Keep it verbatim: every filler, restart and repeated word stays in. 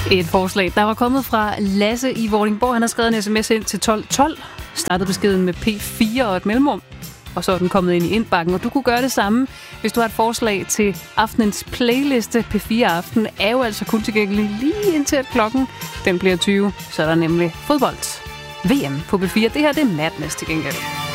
Et forslag, der var kommet fra Lasse i Vordingborg. Han har skrevet en sms ind til tolv tolv. Startede beskeden med P fire og et mellemrum. Og så er den kommet ind i indbakken. Og du kunne gøre det samme, hvis du har et forslag til aftenens playliste. P fire Aften er jo altså kun tilgængelig lige indtil at klokken den bliver tyve. Så er der nemlig fodbold. V M på P fire. Det her det er Madness til gengæld.